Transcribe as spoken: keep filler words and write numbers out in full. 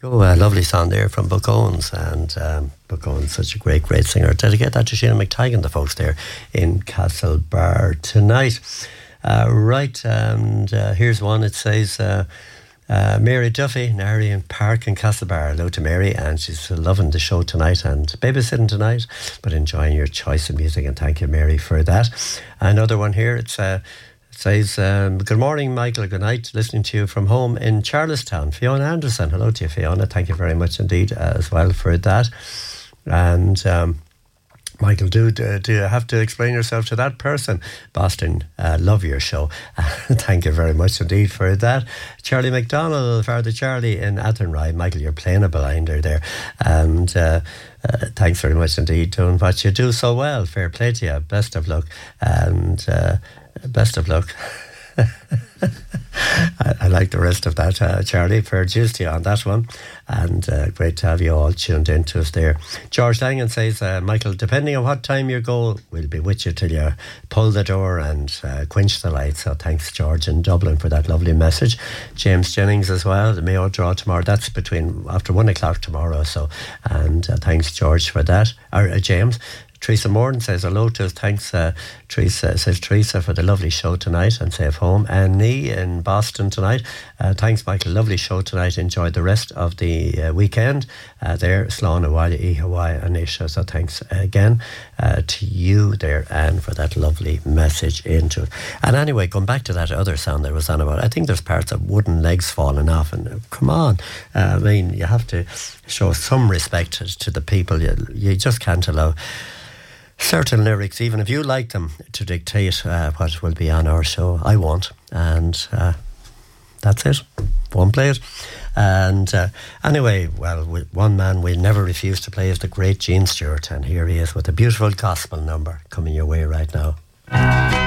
Oh, a lovely song there from Buck Owens, and um, Buck Owens, such a great, great singer. Dedicate that to Sheena McTaggart, the folks there in Castlebar tonight. Uh, right, and uh, here's one. It says, uh, uh, Mary Duffy, Narian Park in Castlebar. Hello to Mary, and she's loving the show tonight and babysitting tonight, but enjoying your choice of music, and thank you, Mary, for that. Another one here, it's... Uh, It says, um, good morning, Michael, good night, listening to you from home in Charlestown. Fiona Anderson, hello to you, Fiona, thank you very much indeed uh, as well for that. And um, Michael, do, do do you have to explain yourself to that person? Boston, uh, love your show. Thank you very much indeed for that. Charlie McDonald, Father Charlie in Athenry. Michael, you're playing a blinder there. And uh, uh, thanks very much indeed, doing what you do so well. Fair play to you. Best of luck. And... Uh, Best of luck. I, I like the rest of that, uh, Charlie. Fair dues to you on that one. And uh, great to have you all tuned in to us there. George Langan says, uh, Michael, depending on what time you go, we'll be with you till you pull the door and uh, quench the light. So thanks, George, in Dublin for that lovely message. James Jennings as well, the Mayo draw tomorrow. That's between after one o'clock tomorrow. So, and uh, thanks, George, for that. Or uh, James. Teresa Morton says hello to us. Thanks, uh, Teresa, says Teresa, for the lovely show tonight and safe home. And Nee in Boston tonight. Uh, thanks, Michael. Lovely show tonight. Enjoy the rest of the uh, weekend. Uh, there, Slán Awali, E Hawaii, Anisha. So thanks again uh, to you there, Anne, for that lovely message into it. And anyway, going back to that other sound that was on about, I think there's parts of wooden legs falling off. And uh, come on, uh, I mean, you have to show some respect to, to the people. You, you just can't allow certain lyrics, even if you like them, to dictate uh, what will be on our show. I won't. And uh, that's it. Won't play it. And uh, anyway, well, one man we'll never refuse to play is the great Gene Stewart. And here he is with a beautiful gospel number coming your way right now.